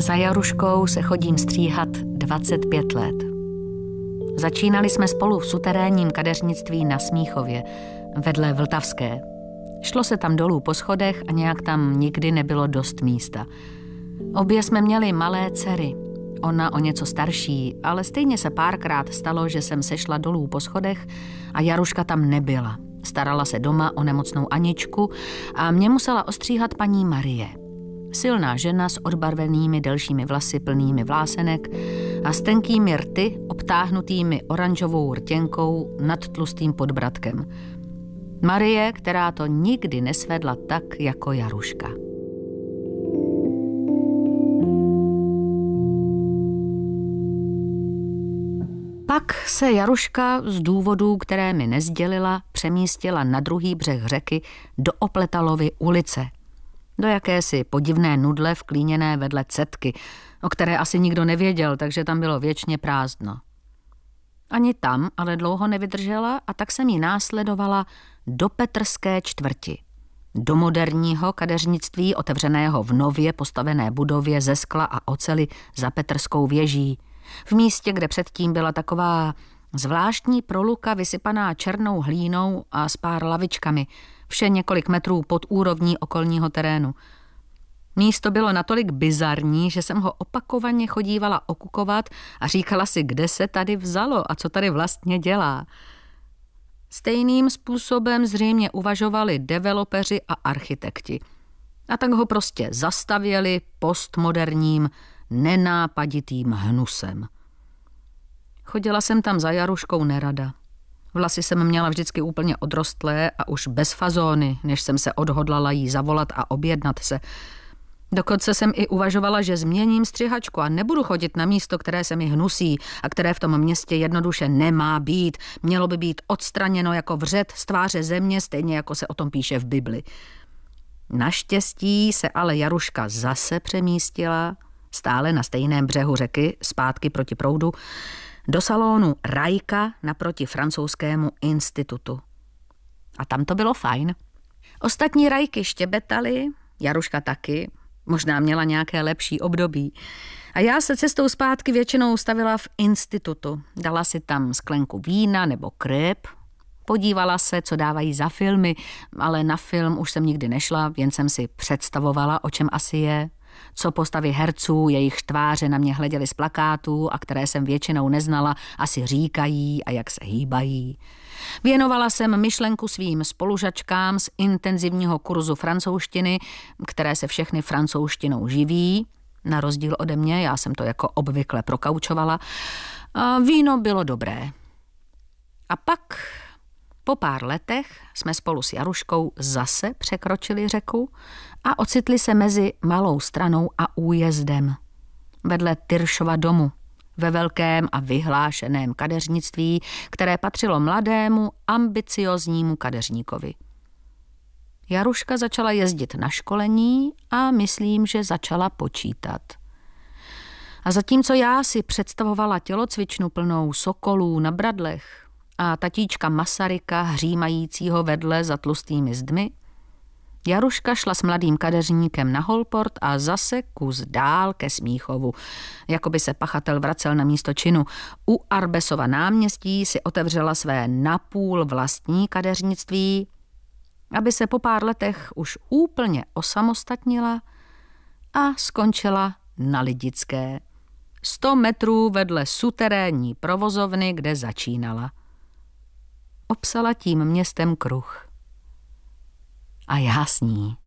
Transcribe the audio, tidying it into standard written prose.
Za Jaruškou se chodím stříhat 25 let. Začínali jsme spolu v suterénním kadeřnictví na Smíchově, vedle Vltavské. Šlo se tam dolů po schodech a nějak tam nikdy nebylo dost místa. Obě jsme měli malé dcery, ona o něco starší, ale stejně se párkrát stalo, že jsem sešla dolů po schodech a Jaruška tam nebyla. Starala se doma o nemocnou Aničku a mě musela ostříhat paní Marie. Silná žena s odbarvenými delšími vlasy plnými vlásenek a s tenkými rty obtáhnutými oranžovou rtěnkou nad tlustým podbradkem. Marie, která to nikdy nesvedla tak jako Jaruška. Pak se Jaruška z důvodů, které mi nezdělila, přemístila na druhý břeh řeky do Opletalovy ulice. Do jakési podivné nudle vklíněné vedle Cetky, o které asi nikdo nevěděl, takže tam bylo věčně prázdno. Ani tam ale dlouho nevydržela a tak jsem ji následovala do Petrské čtvrti. Do moderního kadeřnictví otevřeného v nově postavené budově ze skla a oceli za Petrskou věží. V místě, kde předtím byla taková zvláštní proluka vysypaná černou hlínou a s pár lavičkami, vše několik metrů pod úrovní okolního terénu. Místo bylo natolik bizarní, že jsem ho opakovaně chodívala okukovat a říkala si, kde se tady vzalo a co tady vlastně dělá. Stejným způsobem zřejmě uvažovali developeři a architekti. A tak ho prostě zastavěli postmoderním, nenápaditým hnusem. Chodila jsem tam za Jaruškou nerada. Vlasy jsem měla vždycky úplně odrostlé a už bez fazóny, než jsem se odhodlala jí zavolat a objednat se. Dokonce jsem i uvažovala, že změním střihačku a nebudu chodit na místo, které se mi hnusí a které v tom městě jednoduše nemá být. Mělo by být odstraněno jako vřet z tváře země, stejně jako se o tom píše v Bibli. Naštěstí se ale Jaruška zase přemístila, stále na stejném břehu řeky, zpátky proti proudu, do salonu Rajka naproti francouzskému institutu. A tam to bylo fajn. Ostatní Rajky štěbetaly, Jaruška taky, možná měla nějaké lepší období. A já se cestou zpátky většinou stavila v institutu. Dala si tam sklenku vína nebo krép, podívala se, co dávají za filmy, ale na film už jsem nikdy nešla, jen jsem si představovala, o čem asi je. Co postavy herců, jejich tváře na mě hleděly z plakátů a které jsem většinou neznala, asi říkají a jak se hýbají. Věnovala jsem myšlenku svým spolužačkám z intenzivního kurzu francouzštiny, které se všechny francouzštinou živí. Na rozdíl ode mě, já jsem to jako obvykle prokaučovala. A víno bylo dobré. A pak po pár letech jsme spolu s Jaruškou zase překročili řeku a ocitli se mezi Malou Stranou a Újezdem. Vedle Tyršova domu, ve velkém a vyhlášeném kadeřnictví, které patřilo mladému, ambicioznímu kadeřníkovi. Jaruška začala jezdit na školení a myslím, že začala počítat. A zatímco já si představovala tělocvičnu plnou sokolů na bradlech a tatíčka Masaryka hřímajícího vedle za tlustými zdmi, Jaruška šla s mladým kadeřníkem na Holport a zase kus dál ke Smíchovu, jako by se pachatel vracel na místo činu. U Arbesova náměstí si otevřela své napůl vlastní kadeřnictví, aby se po pár letech už úplně osamostatnila a skončila na Lidické. 100 metrů vedle suterénní provozovny, kde začínala. Opsala tím městem kruh. A já s ní.